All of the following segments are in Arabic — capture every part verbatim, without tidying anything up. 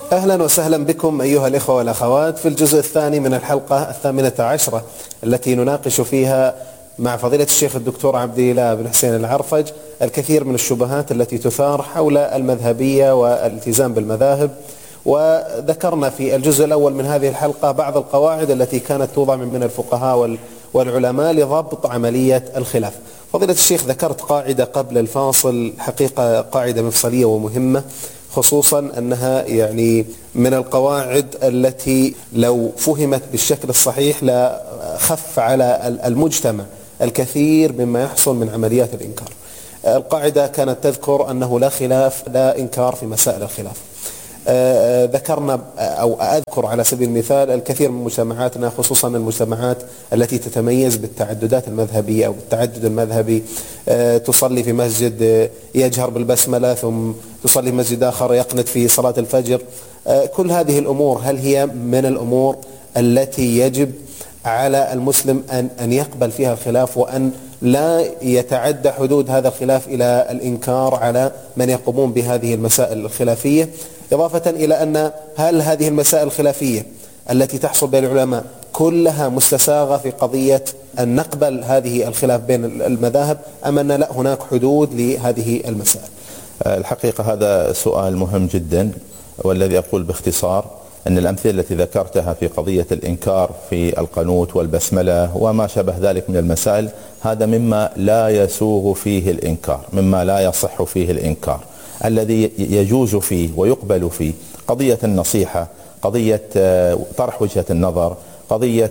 أهلا وسهلا بكم أيها الإخوة والأخوات في الجزء الثاني من الحلقة الثامنة عشرة التي نناقش فيها مع فضيلة الشيخ الدكتور عبد الإله بن حسين العرفج الكثير من الشبهات التي تثار حول المذهبية والالتزام بالمذاهب. وذكرنا في الجزء الأول من هذه الحلقة بعض القواعد التي كانت توضع من الفقهاء والعلماء لضبط عملية الخلاف. فضيلة الشيخ ذكرت قاعدة قبل الفاصل، حقيقة قاعدة مفصلية ومهمة، خصوصا أنها يعني من القواعد التي لو فهمت بالشكل الصحيح لا خف على المجتمع الكثير مما يحصل من عمليات الإنكار. القاعدة كانت تذكر أنه لا خلاف لا إنكار في مسائل الخلاف. آه ذكرنا أو أذكر على سبيل المثال الكثير من مجتمعاتنا، خصوصا المجتمعات التي تتميز بالتعددات المذهبية أو بالتعدد المذهبي، آه تصلي في مسجد آه يجهر بالبسملة، ثم تصلي في مسجد آخر يقنت في صلاة الفجر. آه كل هذه الأمور هل هي من الأمور التي يجب على المسلم أن أن يقبل فيها الخلاف وأن لا يتعدى حدود هذا الخلاف إلى الإنكار على من يقومون بهذه المسائل الخلافية؟ إضافة إلى أن هل هذه المسائل الخلافية التي تحصل بين العلماء كلها مستساغة في قضية أن نقبل هذه الخلاف بين المذاهب، أم أن لا هناك حدود لهذه المسائل؟ الحقيقة هذا سؤال مهم جدا، والذي أقول باختصار أن الأمثلة التي ذكرتها في قضية الإنكار في القنوت والبسملة وما شابه ذلك من المسائل، هذا مما لا يسوغ فيه الإنكار، مما لا يصح فيه الإنكار. الذي يجوز فيه ويقبل فيه قضية النصيحة، قضية طرح وجهة النظر، قضية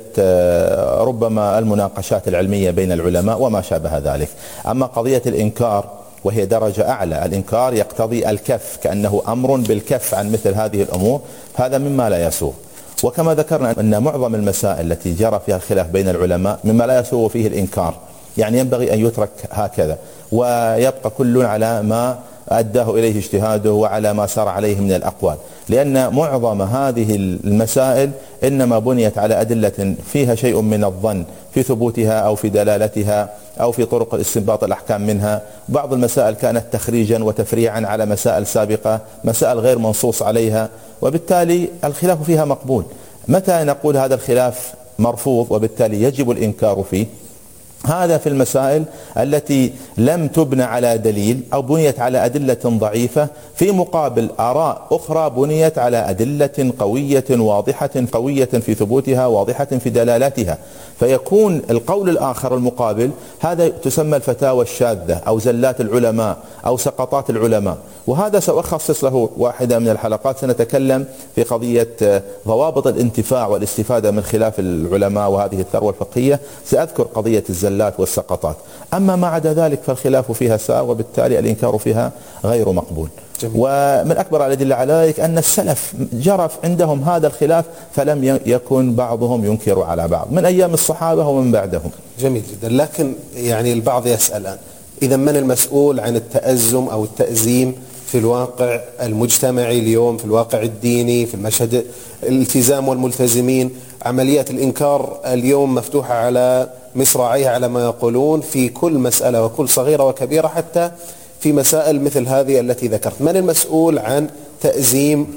ربما المناقشات العلمية بين العلماء وما شابه ذلك. أما قضية الإنكار وهي درجة أعلى، الإنكار يقتضي الكف، كأنه أمر بالكف عن مثل هذه الأمور، هذا مما لا يسوغ. وكما ذكرنا أن معظم المسائل التي جرى فيها الخلاف بين العلماء مما لا يسوغ فيه الإنكار، يعني ينبغي أن يترك هكذا ويبقى كل على ما أداه إليه اجتهاده وعلى ما سار عليه من الأقوال، لأن معظم هذه المسائل إنما بنيت على أدلة فيها شيء من الظن في ثبوتها أو في دلالتها أو في طرق الاستنباط الأحكام منها. بعض المسائل كانت تخريجا وتفريعا على مسائل سابقة، مسائل غير منصوص عليها، وبالتالي الخلاف فيها مقبول. متى نقول هذا الخلاف مرفوض وبالتالي يجب الإنكار فيه؟ هذا في المسائل التي لم تبنى على دليل أو بنيت على أدلة ضعيفة في مقابل آراء أخرى بنيت على أدلة قوية واضحة قوية في ثبوتها واضحة في دلالاتها، فيكون القول الآخر المقابل هذا تسمى الفتاوى الشاذة أو زلات العلماء أو سقطات العلماء. وهذا سأخصص له واحدة من الحلقات، سنتكلم في قضية ضوابط الانتفاع والاستفادة من خلاف العلماء وهذه الثروة الفقهية، سأذكر قضية الزلات والسقطات. أما ما عدا ذلك فالخلاف فيها سائر، وبالتالي الإنكار فيها غير مقبول. جميل. ومن أكبر الأدلة على ذلك أن السلف جرى عندهم هذا الخلاف فلم يكن بعضهم ينكر على بعض من أيام الصحابة ومن بعدهم. جميل جدا. لكن يعني البعض يسأل الآن، إذا من المسؤول عن التأزم أو التأزيم في الواقع المجتمعي اليوم، في الواقع الديني، في المشهد الالتزام والملتزمين؟ عمليات الإنكار اليوم مفتوحة على مصراعيها على ما يقولون في كل مسألة وكل صغيرة وكبيرة، حتى في مسائل مثل هذه التي ذكرت. من المسؤول عن تأزيم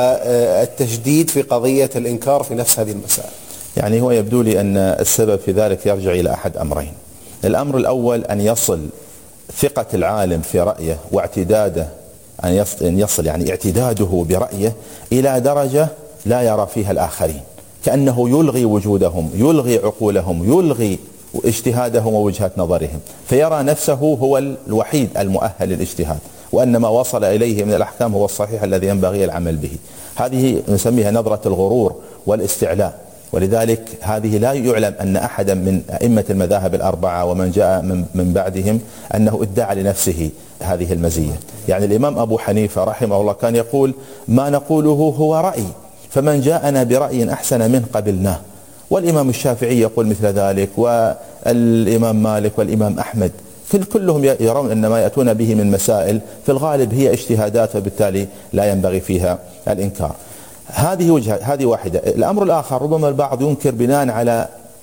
والتشديد في قضية الإنكار في نفس هذه المسائل؟ يعني هو يبدو لي أن السبب في ذلك يرجع إلى أحد أمرين. الأمر الأول أن يصل ثقة العالم في رأيه واعتداده، أن يصل, أن يصل يعني اعتداده برأيه إلى درجة لا يرى فيها الآخرين، كأنه يلغي وجودهم، يلغي عقولهم، يلغي اجتهادهم ووجهات نظرهم، فيرى نفسه هو الوحيد المؤهل للاجتهاد، وأن ما وصل إليه من الأحكام هو الصحيح الذي ينبغي العمل به. هذه نسميها نظرة الغرور والاستعلاء. ولذلك هذه لا يعلم أن أحدا من أئمة المذاهب الأربعة ومن جاء من, من بعدهم أنه ادعى لنفسه هذه المزية. يعني الإمام أبو حنيفة رحمه الله كان يقول: ما نقوله هو رأي، فمن جاءنا برأي أحسن منه قبلناه. والإمام الشافعي يقول مثل ذلك، والإمام مالك والإمام أحمد كلهم يرون أن ما يأتون به من مسائل في الغالب هي اجتهادات، وبالتالي لا ينبغي فيها الإنكار. هذه وجهة، هذه واحدة. الأمر الآخر ربما البعض ينكر بناء على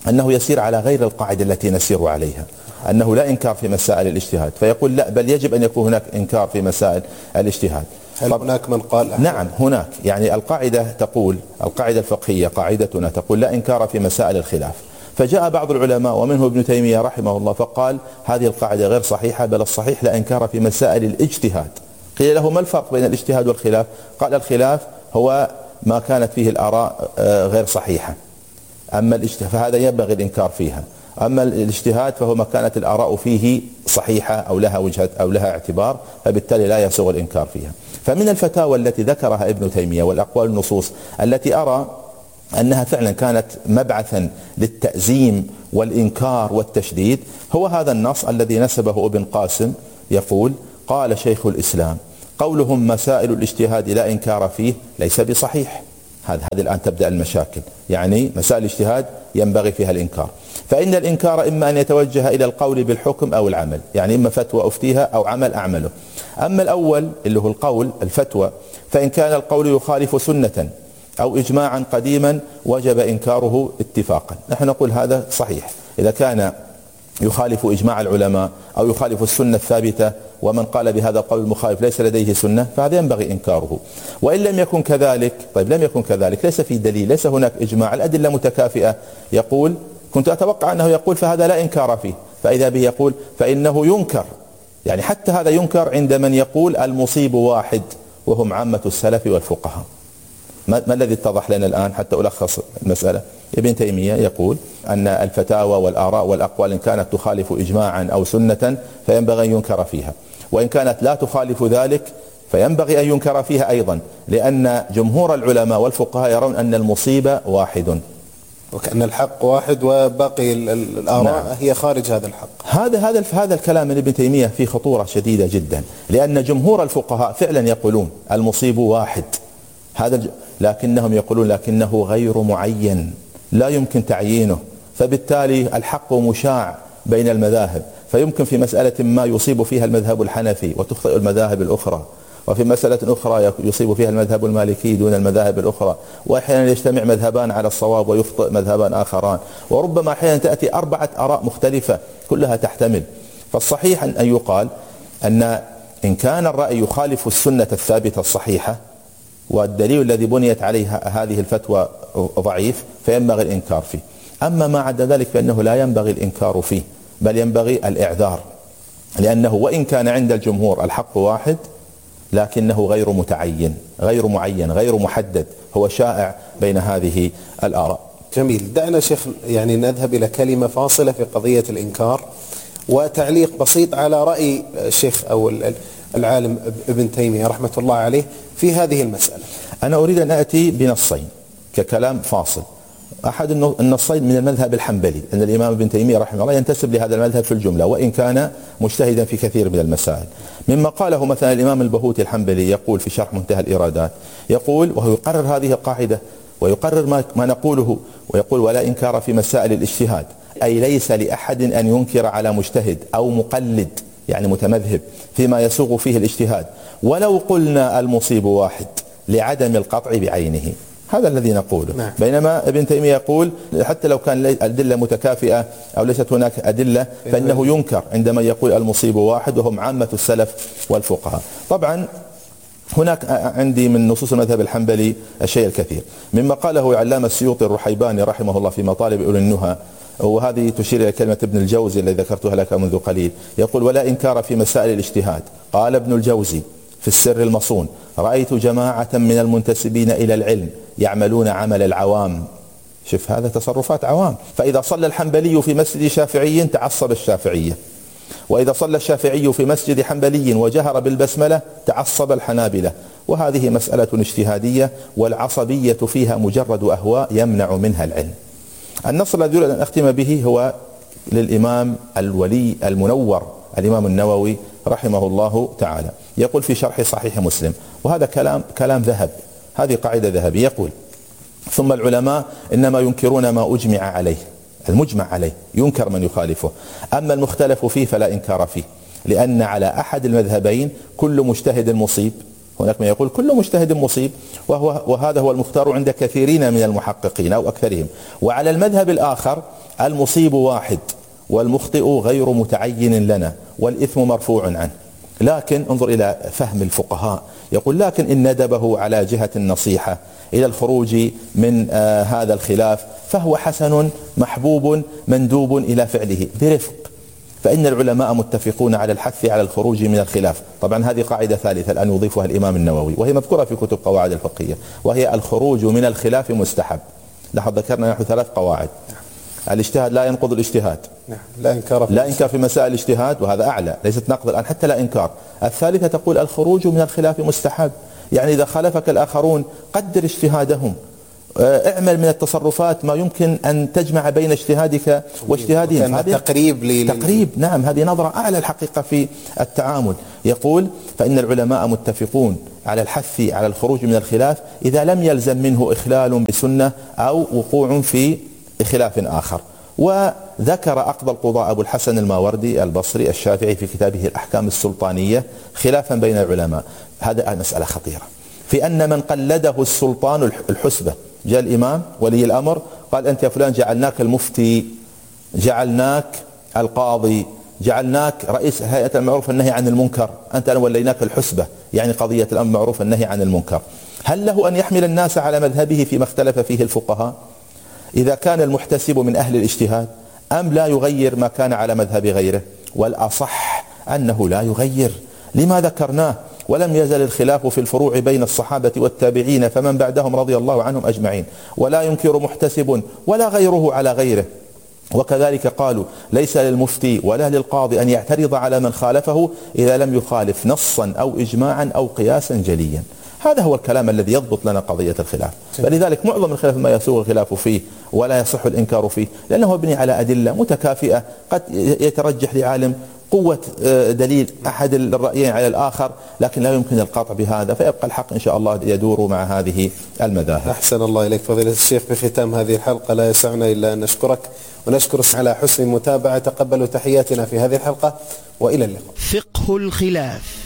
أنه يسير على غير القاعدة التي نسير عليها، أنه لا إنكار في مسائل الاجتهاد، فيقول لا، بل يجب أن يكون هناك إنكار في مسائل الاجتهاد. هل هناك من قال أحد؟ نعم هناك، يعني القاعدة تقول، القاعدة الفقهية قاعدتنا تقول لا إنكار في مسائل الخلاف. فجاء بعض العلماء ومنه ابن تيمية رحمه الله فقال هذه القاعدة غير صحيحة، بل الصحيح لا إنكار في مسائل الاجتهاد. قيل له ما الفرق بين الاجتهاد والخلاف؟ قال الخلاف هو ما كانت فيه الآراء غير صحيحة، أما الاجتهاد فهذا ينبغي الإنكار فيها، أما الاجتهاد فهو ما كانت الآراء فيه صحيحة أو لها وجهة أو لها اعتبار، فبالتالي لا يسوغ الإنكار فيها. فمن الفتاوى التي ذكرها ابن تيمية والأقوال النصوص التي أرى أنها فعلا كانت مبعثا للتأزيم والإنكار والتشديد هو هذا النص الذي نسبه ابن قاسم، يقول قال شيخ الإسلام قولهم مسائل الاجتهاد لا إنكار فيه ليس بصحيح. هذا هذه الآن تبدأ المشاكل، يعني مسائل الاجتهاد ينبغي فيها الإنكار، فإن الإنكار إما أن يتوجه إلى القول بالحكم أو العمل، يعني إما فتوى أفتيها أو عمل أعمله. أما الأول اللي هو القول الفتوى، فإن كان القول يخالف سنة أو إجماعا قديما وجب إنكاره اتفاقا. نحن نقول هذا صحيح، إذا كان يخالف إجماع العلماء أو يخالف السنة الثابتة ومن قال بهذا القول المخالف ليس لديه سنة فهذا ينبغي إنكاره. وإن لم يكن كذلك، طيب لم يكن كذلك، ليس في دليل، ليس هناك إجماع، الأدلة متكافئة، يقول كنت أتوقع أنه يقول فهذا لا إنكار فيه، فإذا به يقول فإنه ينكر، يعني حتى هذا ينكر عند من يقول المصيب واحد وهم عامة السلف والفقهاء. ما, ما الذي اتضح لنا الآن حتى ألخص المسألة؟ ابن تيمية يقول أن الفتاوى والآراء والأقوال إن كانت تخالف إجماعا أو سنة فينبغي أن ينكر فيها، وإن كانت لا تخالف ذلك فينبغي أن ينكر فيها أيضا، لأن جمهور العلماء والفقهاء يرون أن المصيب واحد، وكأن الحق واحد وباقي الآراء نعم. هي خارج هذا الحق. هذا هذا هذا الكلام من ابن تيمية فيه خطورة شديدة جدا، لأن جمهور الفقهاء فعلا يقولون المصيب واحد، هذا لكنهم يقولون لكنه غير معين، لا يمكن تعيينه، فبالتالي الحق مشاع بين المذاهب، فيمكن في مسألة ما يصيب فيها المذهب الحنفي وتخطئ المذاهب الأخرى، وفي مسألة أخرى يصيب فيها المذهب المالكي دون المذاهب الأخرى، وأحيانا يجتمع مذهبان على الصواب ويخطئ مذهبان آخران، وربما أحيانا تأتي أربعة آراء مختلفة كلها تحتمل. فالصحيح أن يقال أن إن كان الرأي يخالف السنة الثابتة الصحيحة والدليل الذي بنيت عليه هذه الفتوى ضعيف فينبغي الإنكار فيه. أما ما عدا ذلك فإنه لا ينبغي الإنكار فيه، بل ينبغي الإعذار، لأنه وإن كان عند الجمهور الحق واحد لكنه غير متعين، غير معين، غير محدد، هو شائع بين هذه الآراء. جميل. دعنا شيخ يعني نذهب إلى كلمة فاصلة في قضية الإنكار وتعليق بسيط على رأي الشيخ أو العالم ابن تيمية رحمة الله عليه في هذه المسألة. أنا أريد أن أتي بنصين ككلام فاصل. أحد النصين من المذهب الحنبلي، أن الإمام ابن تيمية رحمه الله ينتسب لهذا المذهب في الجملة وإن كان مجتهدا في كثير من المسائل، مما قاله مثلا الإمام البهوتي الحنبلي يقول في شرح منتهى الإرادات، يقول وهو يقرر هذه القاعدة ويقرر ما, ما نقوله، ويقول ولا إنكار في مسائل الاجتهاد، أي ليس لأحد أن ينكر على مجتهد أو مقلد يعني متمذهب فيما يسوغ فيه الاجتهاد ولو قلنا المصيب واحد لعدم القطع بعينه. هذا الذي نقوله. نعم. بينما ابن تيمية يقول حتى لو كان الأدلة متكافئة أو ليست هناك أدلة فإنه ينكر عندما يقول المصيب واحد وهم عامة السلف والفقهاء. طبعا هناك عندي من نصوص المذهب الحنبلي الشيء الكثير، مما قاله علامة السيوطي الرحيباني رحمه الله في مطالب أولي النهى، وهذه تشير إلى كلمة ابن الجوزي الذي ذكرتها لك منذ قليل، يقول ولا إنكار في مسائل الاجتهاد. قال ابن الجوزي في السر المصون رأيت جماعة من المنتسبين إلى العلم يعملون عمل العوام. شوف هذا تصرفات عوام، فإذا صلى الحنبلي في مسجد شافعي تعصب الشافعية، وإذا صلى الشافعي في مسجد حنبلي وجهر بالبسملة تعصب الحنابلة، وهذه مسألة اجتهادية والعصبية فيها مجرد أهواء يمنع منها العلم. النص الذي أريد أن أختم به هو للإمام الولي المنور الإمام النووي رحمه الله تعالى، يقول في شرح صحيح مسلم، وهذا كلام كلام ذهب، هذه قاعدة ذهبية، يقول ثم العلماء إنما ينكرون ما أجمع عليه، المجمع عليه ينكر من يخالفه، أما المختلف فيه فلا إنكار فيه، لأن على أحد المذهبين كل مجتهد مصيب، هناك من يقول كل مجتهد مصيب، وهو وهذا هو المختار عند كثيرين من المحققين أو أكثرهم، وعلى المذهب الآخر المصيب واحد والمخطئ غير متعين لنا والإثم مرفوع عنه. لكن انظر إلى فهم الفقهاء، يقول لكن إن ندبه على جهة النصيحة إلى الخروج من آه هذا الخلاف فهو حسن محبوب مندوب إلى فعله برفق، فإن العلماء متفقون على الحث على الخروج من الخلاف. طبعا هذه قاعدة ثالثة الآن يضيفها الإمام النووي وهي مذكورة في كتب قواعد الفقهية، وهي الخروج من الخلاف مستحب. لاحظ ذكرنا نحو ثلاث قواعد. الاجتهاد لا ينقض الاجتهاد، لا إنكار لا إنكار في مسائل الاجتهاد، وهذا أعلى، ليست نقض الآن حتى لا إنكار. الثالثة تقول الخروج من الخلاف مستحب، يعني إذا خالفك الآخرون قدر اجتهادهم، اعمل من التصرفات ما يمكن أن تجمع بين اجتهادك واجتهادهم. هذا تقريب لي تقريب، نعم، هذه نظرة أعلى الحقيقة في التعامل. يقول فإن العلماء متفقون على الحث على الخروج من الخلاف إذا لم يلزم منه إخلال بسنة أو وقوع في خلاف آخر. وذكر أقضى القضاء أبو الحسن الماوردي البصري الشافعي في كتابه الأحكام السلطانية خلافا بين العلماء، هذا مسألة خطيرة، في أن من قلده السلطان الحسبة، جاء الإمام ولي الأمر قال أنت يا فلان جعلناك المفتي، جعلناك القاضي، جعلناك رئيس هيئة المعروف والنهي عن المنكر، أنت وليناك الحسبة، يعني قضية الأمر بالمعروف والنهي عن المنكر. هل له أن يحمل الناس على مذهبه فيما اختلف فيه الفقهاء إذا كان المحتسب من أهل الاجتهاد، أم لا يغير ما كان على مذهب غيره؟ والأصح أنه لا يغير لما ذكرناه، ولم يزل الخلاف في الفروع بين الصحابة والتابعين فمن بعدهم رضي الله عنهم أجمعين، ولا ينكر محتسب ولا غيره على غيره. وكذلك قالوا ليس للمفتي ولا للقاضي أن يعترض على من خالفه إذا لم يخالف نصا أو إجماعا أو قياسا جليا. هذا هو الكلام الذي يضبط لنا قضية الخلاف. فلذلك معظم الخلاف ما يسوغ الخلاف فيه ولا يصح الإنكار فيه، لأنه يبني على أدلة متكافئة، قد يترجح لعالم قوة دليل أحد الرأيين على الآخر، لكن لا يمكن القطع بهذا، فيبقى الحق إن شاء الله يدور مع هذه المذاهب. أحسن الله إليك فضيلة الشيخ. بختام هذه الحلقة لا يسعنا إلا أن نشكرك ونشكر على حسن المتابعة. تقبلوا تحياتنا في هذه الحلقة وإلى اللقاء. فقه الخلاف.